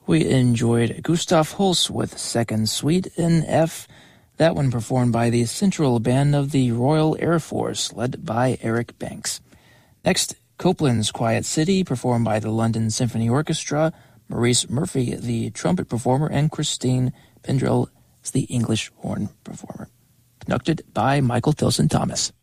We enjoyed Gustav Holst with Second Suite in F, that one performed by the Central Band of the Royal Air Force, led by Eric Banks. Next, Copland's Quiet City, performed by the London Symphony Orchestra, Maurice Murphy, the trumpet performer, and Christine Pendrell, the English horn performer. Conducted by Michael Tilson Thomas.